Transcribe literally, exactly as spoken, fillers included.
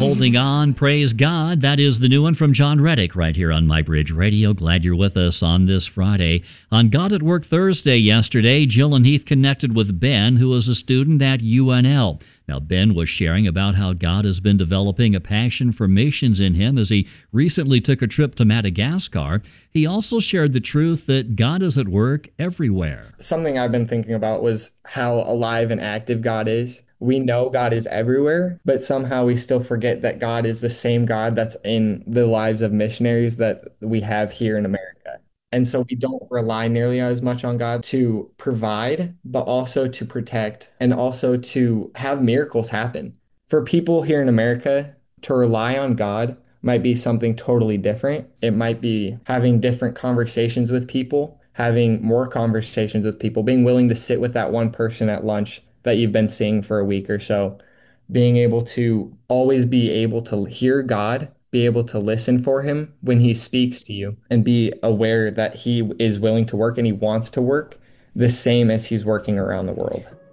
Holding On, Praise God. That is the new one from John Reddick right here on My Bridge Radio. Glad you're with us on this Friday. On God at Work Thursday yesterday, Jill and Heath connected with Ben, who is a student at U N L. Now, Ben was sharing about how God has been developing a passion for missions in him as he recently took a trip to Madagascar. He also shared the truth that God is at work everywhere. Something I've been thinking about was how alive and active God is. We know God is everywhere, but somehow we still forget that God is the same God that's in the lives of missionaries that we have here in America. And so we don't rely nearly as much on God to provide, but also to protect and also to have miracles happen. For people here in America, to rely on God might be something totally different. It might be having different conversations with people, having more conversations with people, being willing to sit with that one person at lunch that you've been seeing for a week or so, being able to always be able to hear God, be able to listen for him when he speaks to you, and be aware that he is willing to work and he wants to work the same as he's working around the world.